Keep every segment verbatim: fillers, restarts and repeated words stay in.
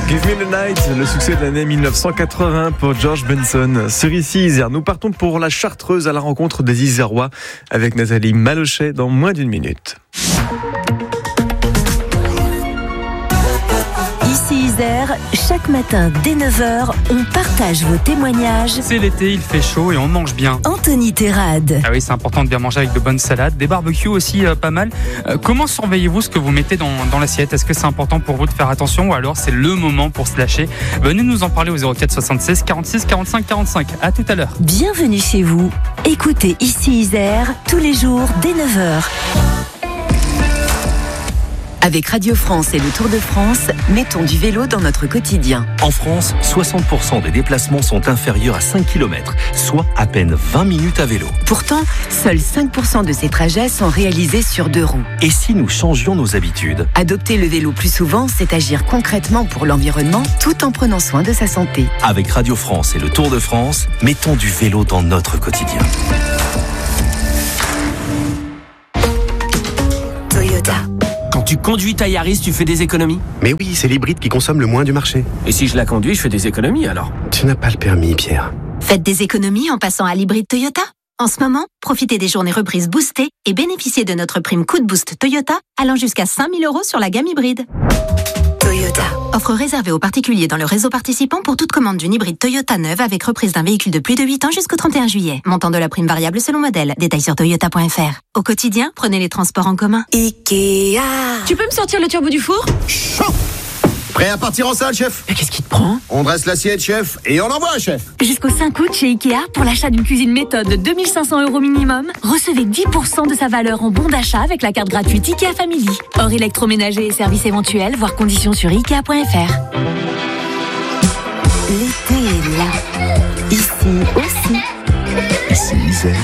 Give Me the Night, le succès de l'année dix-neuf cent quatre-vingts pour George Benson. Sur ici Isère, nous partons pour la Chartreuse à la rencontre des Isérois avec Nathalie Malochet dans moins d'une minute. Ici Isère, chaque matin dès neuf heures, on partage vos témoignages. C'est l'été, il fait chaud et on mange bien. Anthony Terrade. Ah oui, c'est important de bien manger avec de bonnes salades, des barbecues aussi euh, pas mal. Euh, comment surveillez-vous ce que vous mettez dans, dans l'assiette ? Est-ce que c'est important pour vous de faire attention ou alors c'est le moment pour se lâcher ? Venez nous en parler au zéro quatre soixante-seize quarante-six quarante-cinq quarante-cinq. À tout à l'heure. Bienvenue chez vous. Écoutez Ici Isère tous les jours dès neuf heures. Avec Radio France et le Tour de France, mettons du vélo dans notre quotidien. En France, soixante pour cent des déplacements sont inférieurs à cinq kilomètres, soit à peine vingt minutes à vélo. Pourtant, seuls cinq pour cent de ces trajets sont réalisés sur deux roues. Et si nous changions nos habitudes ? Adopter le vélo plus souvent, c'est agir concrètement pour l'environnement tout en prenant soin de sa santé. Avec Radio France et le Tour de France, mettons du vélo dans notre quotidien. Toyota. Quand tu conduis ta Yaris, tu fais des économies ? Mais oui, c'est l'hybride qui consomme le moins du marché. Et si je la conduis, je fais des économies alors ? Tu n'as pas le permis, Pierre. Faites des économies en passant à l'hybride Toyota. En ce moment, profitez des journées reprises boostées et bénéficiez de notre prime coup de boost Toyota allant jusqu'à cinq mille euros sur la gamme hybride. Toyota. Offre réservée aux particuliers dans le réseau participant pour toute commande d'une hybride Toyota neuve avec reprise d'un véhicule de plus de huit ans jusqu'au trente et un juillet. Montant de la prime variable selon modèle. Détails sur toyota point f r. Au quotidien, prenez les transports en commun. Ikea. Tu peux me sortir le turbo du four ? Chaud ! Prêt à partir en salle, chef ? Mais qu'est-ce qui te prend ? On dresse l'assiette, chef, et on envoie, chef. Jusqu'au cinq août chez Ikea, pour l'achat d'une cuisine méthode de deux mille cinq cents euros minimum, recevez dix pour cent de sa valeur en bon d'achat avec la carte gratuite Ikea Family. Hors électroménager et services éventuels, voire conditions sur ikea point f r. L'été est là. Ici aussi. Ici Isère,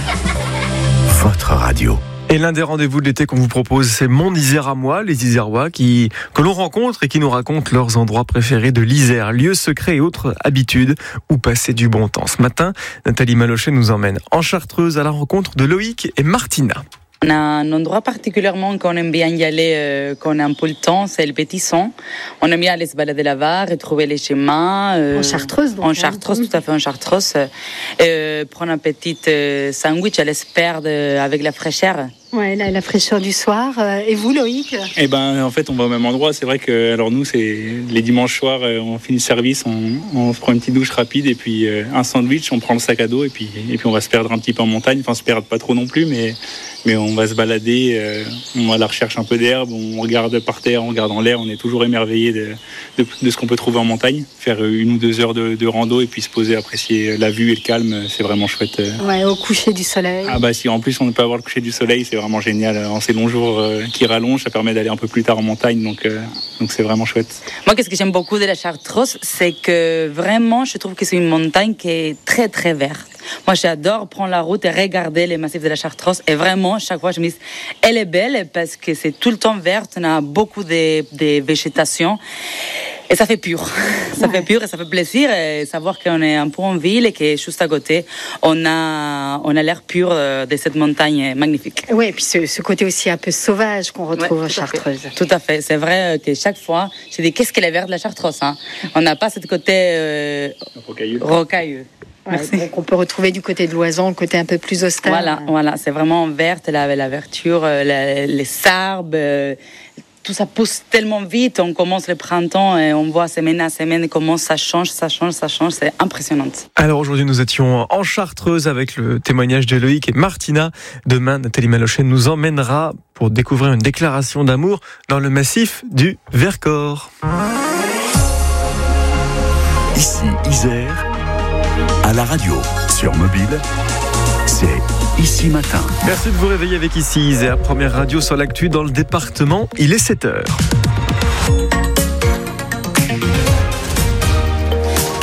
votre radio. Et l'un des rendez-vous de l'été qu'on vous propose, c'est Mon Isère à moi, les Isérois qui, que l'on rencontre et qui nous racontent leurs endroits préférés de l'Isère, lieux secrets et autres habitudes où passer du bon temps. Ce matin, Nathalie Malochet nous emmène en Chartreuse à la rencontre de Loïc et Martina. On a un endroit particulièrement qu'on aime bien y aller, euh, qu'on a un peu le temps, c'est le Pétisson. On aime bien aller se balader là-bas, retrouver les chemins. Euh, En Chartreuse, donc. En Chartreuse, tout à fait, en Chartreuse. Euh, prendre un petit euh, sandwich à l'esperde euh, avec la fraîcheur. Ouais, la, la fraîcheur du soir. Et vous, Loïc ? Eh ben, en fait, on va au même endroit. C'est vrai que, alors nous, c'est les dimanches soirs, on finit le service, on, on se prend une petite douche rapide et puis euh, un sandwich, on prend le sac à dos et puis, et puis on va se perdre un petit peu en montagne. Enfin, se perdre pas trop non plus, mais, mais on va se balader, euh, on va à la recherche un peu d'herbe, on regarde par terre, on regarde en l'air, on est toujours émerveillé de, de, de ce qu'on peut trouver en montagne. Faire une ou deux heures de, de rando et puis se poser, apprécier la vue et le calme, c'est vraiment chouette. Ouais, au coucher du soleil. Ah bah si, en plus on peut avoir le coucher du soleil, c'est vraiment génial. En ces longs jours euh, qui rallongent, ça permet d'aller un peu plus tard en montagne, donc euh, donc c'est vraiment chouette. Moi, qu'est-ce que j'aime beaucoup de la Chartreuse, c'est que vraiment, je trouve que c'est une montagne qui est très très verte. Moi, j'adore prendre la route et regarder les massifs de la Chartreuse. Et vraiment, chaque fois, je me dis, elle est belle parce que c'est tout le temps verte, on a beaucoup de, de végétation. Et ça fait pur. Ça ouais. fait pur et ça fait plaisir. Et savoir qu'on est un peu en ville et que juste à côté, on a, on a l'air pur de cette montagne magnifique. Oui, et puis ce, ce côté aussi un peu sauvage qu'on retrouve ouais, en Chartreuse. Tout à fait. C'est vrai que chaque fois, je dis, qu'est-ce qu'elle est verte, la Chartreuse, hein. On n'a pas ce côté euh, rocailleux. rocailleux. Ouais, donc on peut retrouver du côté de l'Oison, le côté un peu plus austère. Voilà, voilà, c'est vraiment verte, la, la verdure, la, les arbres, tout ça pousse tellement vite. On commence le printemps et on voit semaine à semaine comment ça change, ça change, ça change. C'est impressionnant. Alors aujourd'hui, nous étions en Chartreuse avec le témoignage de Loïc et Martina. Demain, Nathalie Malochet nous emmènera pour découvrir une déclaration d'amour dans le massif du Vercors. Ici Isère, à la radio, sur mobile, c'est Ici Matin. Merci de vous réveiller avec Ici Isère, première radio sur l'actu dans le département. Il est sept heures. Le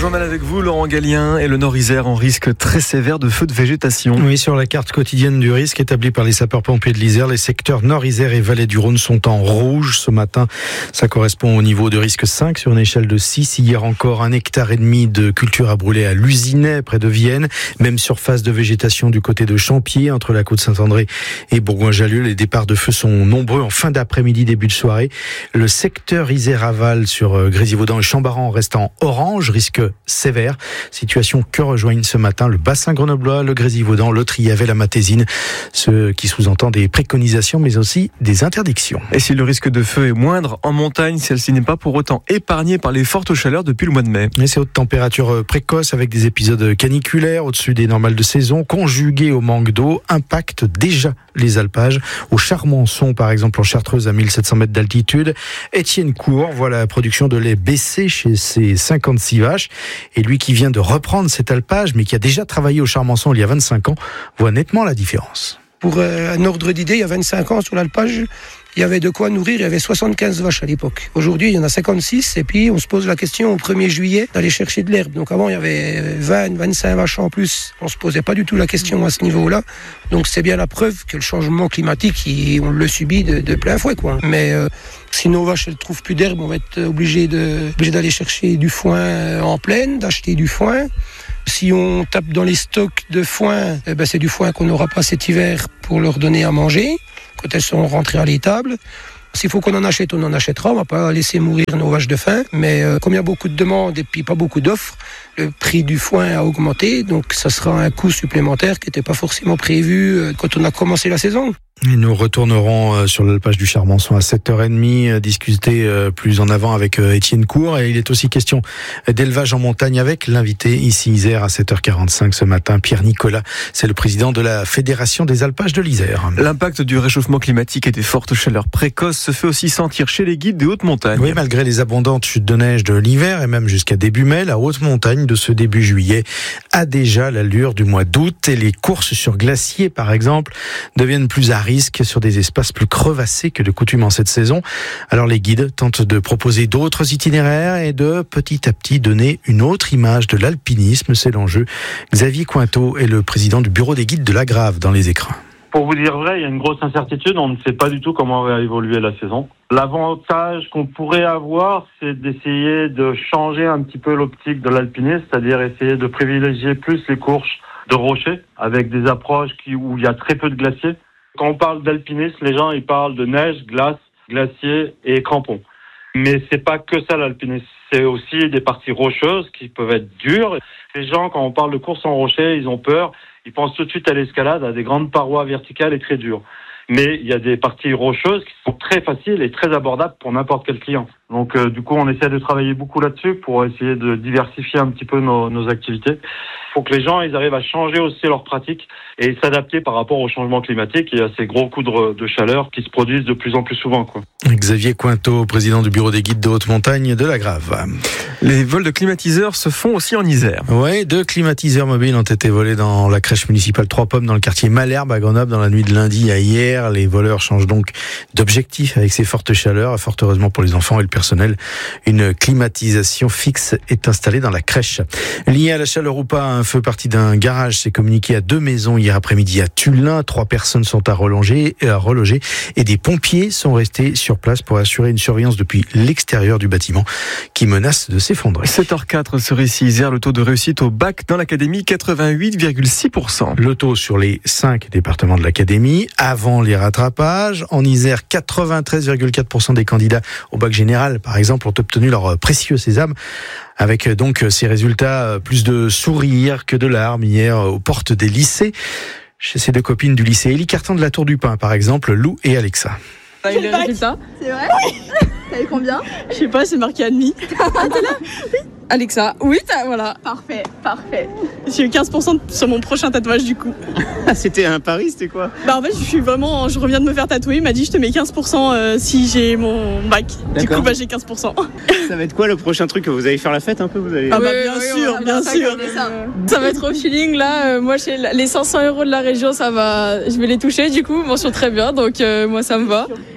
journal avec vous, Laurent Gallien, et le Nord-Isère en risque très sévère de feux de végétation. Oui, sur la carte quotidienne du risque établie par les sapeurs-pompiers de l'Isère, les secteurs Nord-Isère et Vallée du Rhône sont en rouge ce matin. Ça correspond au niveau de risque cinq sur une échelle de six. Hier encore, un hectare et demi de culture a brûlé à Luzinay, près de Vienne. Même surface de végétation du côté de Champier, entre la côte Saint-André et Bourgoin-Jallieu. Les départs de feu sont nombreux en fin d'après-midi, début de soirée. Le secteur Isère-Aval sur Grésivaudan et Chambaran reste en orange, risque sévère. Situation que rejoignent ce matin le bassin grenoblois, le Grésivaudan, le Triavet, la Matésine. Ce qui sous-entend des préconisations mais aussi des interdictions. Et si le risque de feu est moindre en montagne, celle-ci n'est pas pour autant épargnée par les fortes chaleurs depuis le mois de mai. Mais ces hautes températures précoces avec des épisodes caniculaires au-dessus des normales de saison, conjuguées au manque d'eau, impactent déjà les alpages. Au Charmençon, par exemple, en Chartreuse, à mille sept cents mètres d'altitude. Étienne Cour voit la production de lait baisser chez ses cinquante-six vaches. Et lui qui vient de reprendre cet alpage, mais qui a déjà travaillé au Charmençon il y a vingt-cinq ans, voit nettement la différence. Pour un ordre d'idée, il y a vingt-cinq ans, sur l'alpage, il y avait de quoi nourrir, il y avait soixante-quinze vaches à l'époque. Aujourd'hui, il y en a cinquante-six, et puis on se pose la question au premier juillet d'aller chercher de l'herbe. Donc avant, il y avait vingt, vingt-cinq vaches en plus. On se posait pas du tout la question à ce niveau-là. Donc c'est bien la preuve que le changement climatique, on le subit de, de plein fouet, quoi. Mais euh, si nos vaches ne trouvent plus d'herbe, on va être obligé de, obligé d'aller chercher du foin en plaine, d'acheter du foin. Si on tape dans les stocks de foin, eh ben c'est du foin qu'on n'aura pas cet hiver pour leur donner à manger quand elles seront rentrées à l'étable. S'il faut qu'on en achète, on en achètera. On va pas laisser mourir nos vaches de faim. Mais euh, comme il y a beaucoup de demandes et puis pas beaucoup d'offres, le prix du foin a augmenté. Donc ça sera un coût supplémentaire qui n'était pas forcément prévu euh, quand on a commencé la saison. Et nous retournerons sur l'alpage du Charmençon à sept heures trente, discuter plus en avant avec Étienne Cour. Et il est aussi question d'élevage en montagne avec l'invité ici Isère à sept heures quarante-cinq ce matin, Pierre Nicolas. C'est le président de la Fédération des alpages de l'Isère. L'impact du réchauffement climatique et des fortes chaleurs précoces se fait aussi sentir chez les guides des hautes montagnes. Oui, malgré les abondantes chutes de neige de l'hiver et même jusqu'à début mai, la haute montagne de ce début juillet a déjà l'allure du mois d'août. Et les courses sur glacier, par exemple, deviennent plus à risque sur des espaces plus crevassés que de coutume en cette saison. Alors les guides tentent de proposer d'autres itinéraires et de petit à petit donner une autre image de l'alpinisme. C'est l'enjeu. Xavier Cointeau est le président du bureau des guides de la Grave dans les Écrins. Pour vous dire vrai, il y a une grosse incertitude. On ne sait pas du tout comment va évoluer la saison. L'avantage qu'on pourrait avoir, c'est d'essayer de changer un petit peu l'optique de l'alpinisme, c'est-à-dire essayer de privilégier plus les courses de rochers avec des approches qui, où il y a très peu de glaciers. Quand on parle d'alpinisme, les gens ils parlent de neige, glace, glacier et crampons. Mais c'est pas que ça l'alpinisme, c'est aussi des parties rocheuses qui peuvent être dures. Les gens, quand on parle de course en rocher, ils ont peur, ils pensent tout de suite à l'escalade, à des grandes parois verticales et très dures. Mais il y a des parties rocheuses qui sont très faciles et très abordables pour n'importe quel client. Donc euh, du coup, on essaie de travailler beaucoup là-dessus pour essayer de diversifier un petit peu nos, nos activités. Il faut que les gens ils arrivent à changer aussi leurs pratiques et s'adapter par rapport au changement climatique et à ces gros coups de, de chaleur qui se produisent de plus en plus souvent, quoi. Xavier Cointeau, président du bureau des guides de haute montagne de la Grave. Les vols de climatiseurs se font aussi en Isère. Oui, deux climatiseurs mobiles ont été volés dans la crèche municipale Trois Pommes dans le quartier Malherbe à Grenoble dans la nuit de lundi à hier. Les voleurs changent donc d'objectif avec ces fortes chaleurs. Fort heureusement pour les enfants et le personnel, une climatisation fixe est installée dans la crèche. Lié à la chaleur ou pas, un feu parti d'un garage s'est communiqué à deux maisons hier après-midi à Tullin. Trois personnes sont à reloger, à reloger et des pompiers sont restés sur place pour assurer une surveillance depuis l'extérieur du bâtiment qui menace de s'effondrer. sept heures quatre sur ici Isère, le taux de réussite au bac dans l'académie, quatre-vingt-huit virgule six pour cent. Le taux sur les cinq départements de l'académie, avant les rattrapages. En Isère, quatre-vingt-treize virgule quatre pour cent des candidats au bac général, par exemple, ont obtenu leur précieux sésame. Avec donc ces résultats, plus de sourires que de larmes hier aux portes des lycées. Chez ces deux copines du lycée Élie Carton de la Tour du Pin, par exemple, Lou et Alexa. T'as eu les résultats ? C'est vrai ? Oui. T'as eu combien ? Je sais pas, c'est marqué admis. Ah, t'es là ? Oui. Alexa, oui, t'as, voilà. Parfait, parfait. J'ai eu quinze pour cent sur mon prochain tatouage du coup. Ah, c'était un pari, c'était quoi ? Bah en fait, je suis vraiment, je reviens de me faire tatouer. Il m'a dit, je te mets quinze pour cent euh, si j'ai mon bac. D'accord. Du coup, bah j'ai quinze pour cent. Ça va être quoi le prochain truc ? Vous allez faire la fête un peu ? Vous allez... Ah bah bien oui, sûr, bien ça, sûr. Ça. ça va être au feeling là. Euh, moi, chez les cinq cents euros de la région, ça va. Je vais les toucher du coup. Mention très bien. Donc euh, moi, ça me va.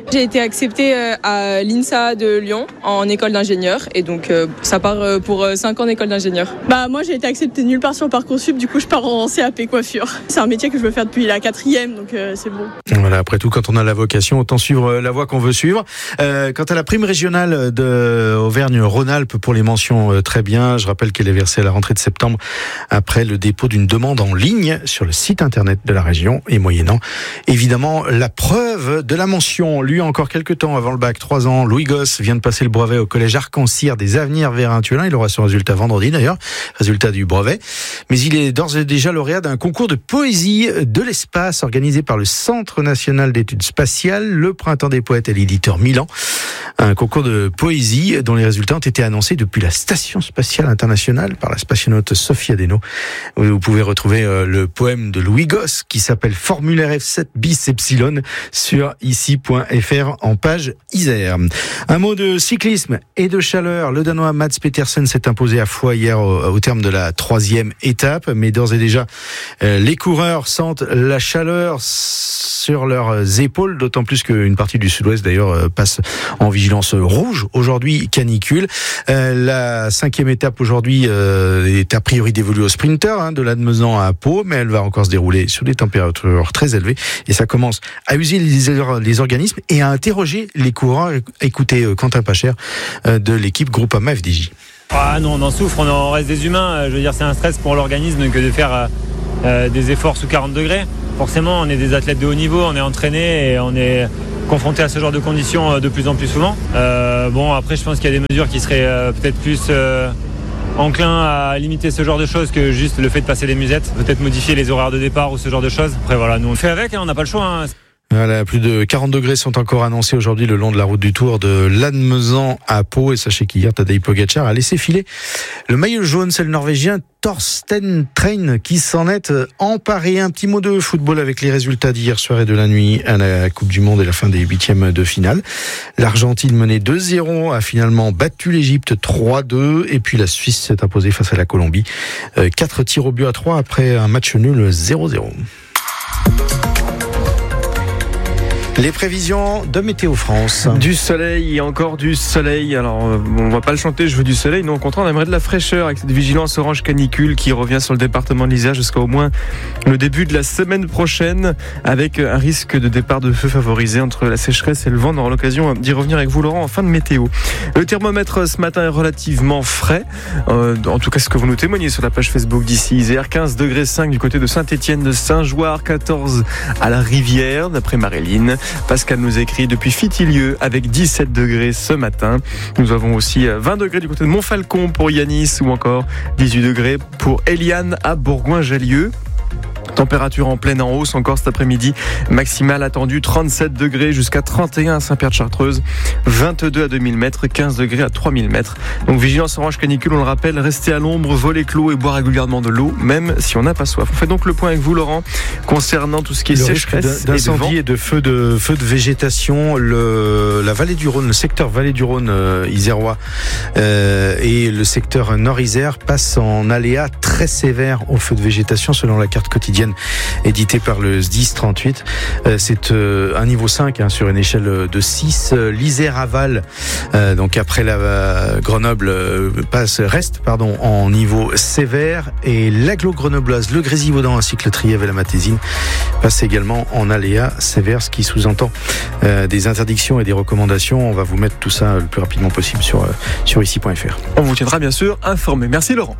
J'ai été acceptée à l'INSA de Lyon en école d'ingénieur et donc ça part pour cinq ans d'école d'ingénieur. Bah moi j'ai été acceptée nulle part sur Parcoursup, du coup je pars en C A P coiffure. C'est un métier que je veux faire depuis la quatrième, donc euh, c'est bon. Voilà, après tout, quand on a la vocation, autant suivre la voie qu'on veut suivre. Euh, quant à la prime régionale de Auvergne-Rhône-Alpes pour les mentions euh, très bien, je rappelle qu'elle est versée à la rentrée de septembre après le dépôt d'une demande en ligne sur le site internet de la région et moyennant évidemment la preuve de la mention. Lui, encore quelques temps avant le bac, trois ans, Louis Gosse vient de passer le brevet au collège Arc-en-Cire des Avenirs Vérin-Tuelin. Il aura son résultat vendredi d'ailleurs, résultat du brevet. Mais il est d'ores et déjà lauréat d'un concours de poésie de l'espace organisé par le Centre national d'études spatiales. Le Printemps des poètes et l'éditeur Milan. Un concours de poésie dont les résultats ont été annoncés depuis la Station spatiale internationale par la spationaute Sophie Adeno. Vous pouvez retrouver le poème de Louis Gosse qui s'appelle Formulaire F sept bis Epsilon sur ici point f r en page Isère. Un mot de cyclisme et de chaleur. Le Danois Mads Pedersen s'est imposé à Foix hier au, au terme de la troisième étape, mais d'ores et déjà euh, les coureurs sentent la chaleur sur leurs épaules, d'autant plus qu'une partie du sud-ouest d'ailleurs euh, passe en vigilance rouge. Aujourd'hui, canicule. Euh, la cinquième étape aujourd'hui euh, est a priori dévolue aux sprinters hein, de Lannemezan à Pau, mais elle va encore se dérouler sur des températures très élevées et ça commence à user les, les organismes et à interroger les coureurs. Écoutez Quentin Pacher euh, de l'équipe Groupama F D J. Ah non, on en souffre, on en reste des humains. Je veux dire, c'est un stress pour l'organisme que de faire euh, des efforts sous quarante degrés. Forcément, on est des athlètes de haut niveau, on est entraînés et on est confrontés à ce genre de conditions de plus en plus souvent. Euh, bon, après, je pense qu'il y a des mesures qui seraient euh, peut-être plus euh, enclins à limiter ce genre de choses que juste le fait de passer des musettes. Peut-être modifier les horaires de départ ou ce genre de choses. Après, voilà, nous on le fait avec, hein, on n'a pas le choix. Hein. Voilà, plus de quarante degrés sont encore annoncés aujourd'hui le long de la route du Tour de Lannemezan à Pau. Et sachez qu'hier, Tadej Pogacar a laissé filer le maillot jaune. C'est le Norvégien Torsten Train qui s'en est emparé. Un petit mot de football avec les résultats d'hier soir et de la nuit à la Coupe du Monde et la fin des huitièmes de finale. L'Argentine menée deux zéro a finalement battu l'Égypte trois deux. Et puis la Suisse s'est imposée face à la Colombie. quatre tirs au but à trois après un match nul zéro zéro. Les prévisions de Météo France. Du soleil et encore du soleil. Alors, on va pas le chanter, je veux du soleil. Non, au contraire, on aimerait de la fraîcheur avec cette vigilance orange canicule qui revient sur le département de l'Isère jusqu'à au moins le début de la semaine prochaine avec un risque de départ de feu favorisé entre la sécheresse et le vent. On aura l'occasion d'y revenir avec vous, Laurent, en fin de météo. Le thermomètre ce matin est relativement frais. Euh, en tout cas, ce que vous nous témoignez sur la page Facebook d'ici Isère. quinze degrés cinq du côté de Saint-Étienne de Saint-Jouard, quatorze à la Rivière, d'après Maréline. Pascal nous écrit depuis Fitilieu avec dix-sept degrés ce matin. Nous avons aussi vingt degrés du côté de Montfalcon pour Yanis ou encore dix-huit degrés pour Eliane à Bourgoin-Jallieu. Température en pleine en hausse encore cet après-midi. Maximale attendue trente-sept degrés jusqu'à trente et un à Saint-Pierre-de-Chartreuse. vingt-deux à deux mille mètres, quinze degrés à trois mille mètres. Donc vigilance orange canicule, on le rappelle, restez à l'ombre, voler clos et boire régulièrement de l'eau, même si on n'a pas soif. On fait donc le point avec vous, Laurent, concernant tout ce qui est le sécheresse d'incendie et, et de feu de feu de végétation. Le, la vallée du Rhône, le secteur vallée du Rhône euh, isérois euh, et le secteur Nord-Isère passent en aléa très sévère au feu de végétation selon la carte quotidienne édité par le S D I S trente-huit. Euh, c'est euh, un niveau cinq hein, sur une échelle de six. Euh, L'Isère-Aval, euh, donc après la euh, Grenoble, euh, passe, reste pardon, en niveau sévère. Et l'agglo grenobloise, le Grésivaudan ainsi que le Trièves et la Matésine passe également en aléa sévère, ce qui sous-entend euh, des interdictions et des recommandations. On va vous mettre tout ça le plus rapidement possible sur, euh, sur ici point f r. On vous tiendra bien sûr informé. Merci Laurent.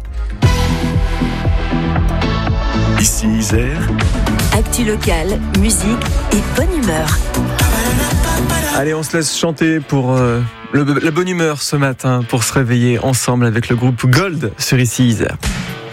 Ici Isère. Actu locale, musique et bonne humeur. Allez, on se laisse chanter pour euh, le, la bonne humeur ce matin pour se réveiller ensemble avec le groupe Gold sur Ici Isère.